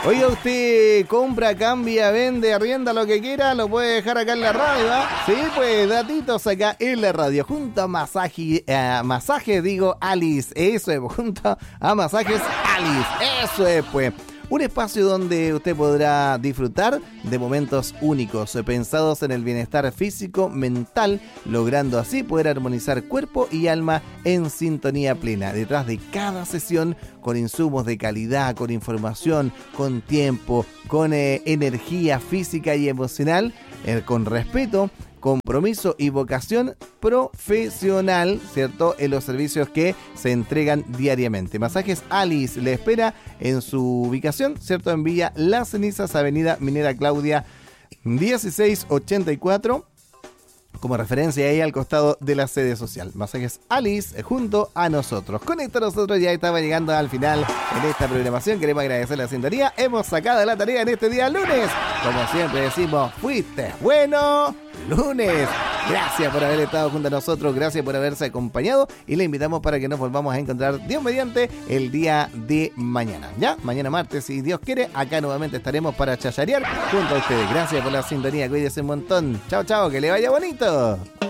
Oiga, usted compra, cambia, vende, arrienda, lo que quiera, lo puede dejar acá en la radio, ¿va? Sí, pues, datitos acá en la radio, junto a Masajes Alice, eso es, junto a Masajes Alice, eso es, pues. Un espacio donde usted podrá disfrutar de momentos únicos, pensados en el bienestar físico, mental, logrando así poder armonizar cuerpo y alma en sintonía plena. Detrás de cada sesión, con insumos de calidad, con información, con tiempo, con energía física y emocional, con respeto, compromiso y vocación profesional, ¿cierto? En los servicios que se entregan diariamente. Masajes Alice le espera en su ubicación, ¿cierto? En Villa Las Cenizas, Avenida Minera Claudia 1684. Como referencia ahí al costado de la sede social. Masajes Alice junto a nosotros. Con esto nosotros ya estamos llegando al final en esta programación. Queremos agradecer la sintonía. Hemos sacado la tarea en este día lunes. Como siempre decimos, fuiste bueno lunes. Gracias por haber estado junto a nosotros. Gracias por haberse acompañado. Y le invitamos para que nos volvamos a encontrar Dios mediante el día de mañana. Ya, mañana martes, si Dios quiere, acá nuevamente estaremos para chacharear junto a ustedes. Gracias por la sintonía. Cuídense un montón. Chao, chao. Que le vaya bonito.